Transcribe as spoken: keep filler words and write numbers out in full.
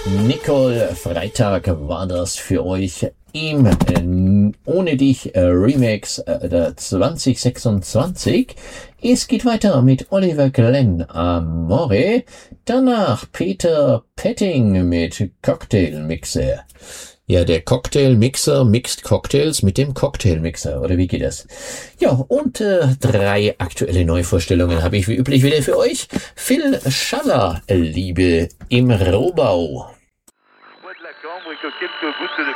Nicole, Freitag war das für euch im äh, Ohne dich äh, Remix äh, zwanzig sechsundzwanzig. Es geht weiter mit Oliver Glenn Amore, danach Peter Petting mit Cocktailmixer. Ja, der Cocktailmixer mixt Cocktails mit dem Cocktailmixer, oder wie geht das? Ja, und äh, drei aktuelle Neuvorstellungen habe ich wie üblich wieder für euch. Phil Schaller, Liebe im Rohbau. Quelques gouttes de